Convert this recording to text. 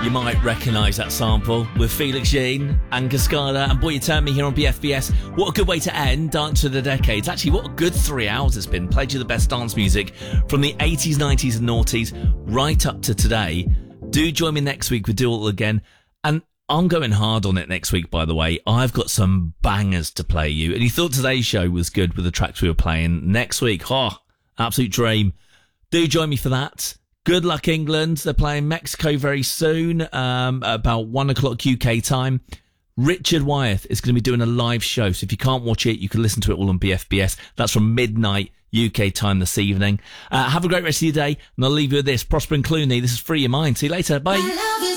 You might recognise that sample with Felix Jean and Cascada and Boy You Turn Me here on BFBS. What a good way to end Dance of the Decades. Actually, what a good 3 hours it's been. Played you the best dance music from the 80s, 90s and noughties right up to today. Do join me next week. We'll do it all again. And I'm going hard on it next week, by the way. I've got some bangers to play you. And you thought today's show was good with the tracks we were playing. Next week, absolute dream. Do join me for that. Good luck, England. They're playing Mexico very soon, about 1 o'clock UK time. Richard Wyeth is going to be doing a live show, so if you can't watch it, you can listen to it all on BFBS. That's from midnight UK time this evening. Have a great rest of your day, and I'll leave you with this. Prosper and Clooney, this is Free Your Mind. See you later. Bye.